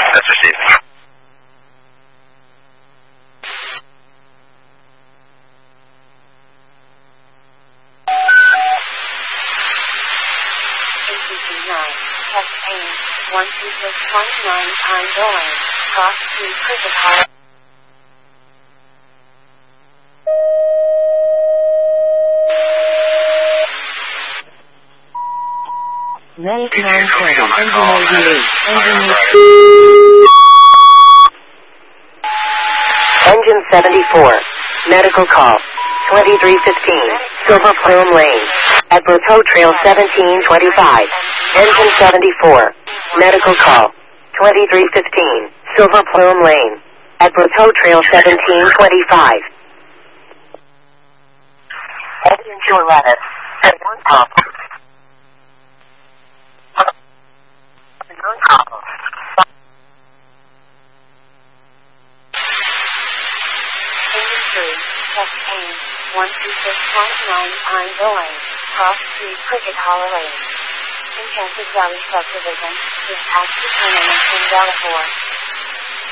That's received. Test aim, 126.9 time going, cross 3 cricket hall. Rank 9 point, Engine 74, medical call, 2315, Silver Plume Lane, at Berthoud Trail 1725. Engine 74, medical call, 2315, Silver Plume Lane, at Berthoud Trail 1725. Engine 211, at 1 call. Engine 3, test aim, 126.9 time going, cross 3 cricket hall lane. Enchanted Valley Subdivision, dispatch to terminal in Delaware.